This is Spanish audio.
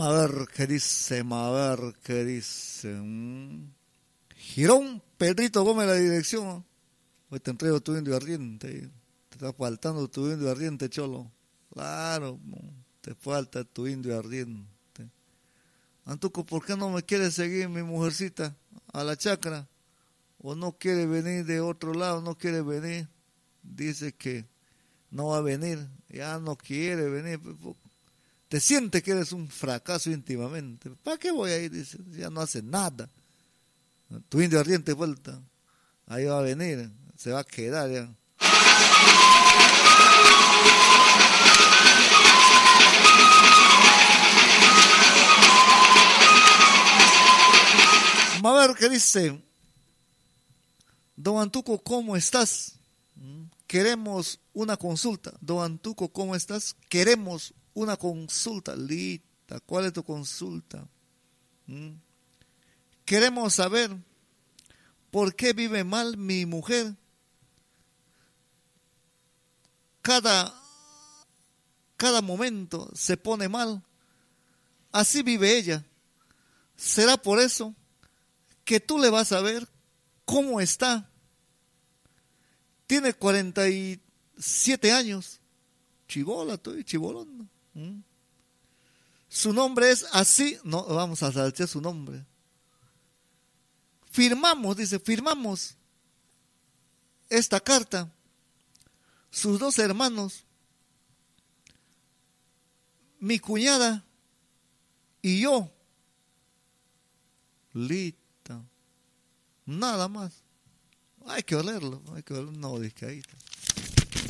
A ver qué dice, a ver qué dice. Girón, Pedrito Gómez, la dirección. Hoy te entrego tu indio ardiente. Te está faltando tu indio ardiente, cholo. Claro, te falta tu indio ardiente. Antuco, ¿por qué no me quiere seguir mi mujercita a la chacra? ¿O no quiere venir de otro lado? No quiere venir. Dice que no va a venir. Ya no quiere venir. Te sientes que eres un fracaso íntimamente. ¿Para qué voy a ir? Dice, ya no hace nada. Tu indio ardiente vuelta. Ahí va a venir. Se va a quedar ya. A ver qué dice. Don Antuco, ¿cómo estás? Queremos una consulta. Don Antuco, ¿cómo estás? Queremos una consulta. Lita, ¿cuál es tu consulta? Queremos saber por qué vive mal mi mujer. Cada momento se pone mal. Así vive ella. ¿Será por eso que tú le vas a ver cómo está? Tiene 47 años. Chibola, estoy chibolón. Su nombre es así. No, vamos a saltear su nombre. Firmamos, dice, firmamos esta carta. Sus dos hermanos, mi cuñada y yo. Lita. Nada más. Hay que olerlo. No, dice ahí.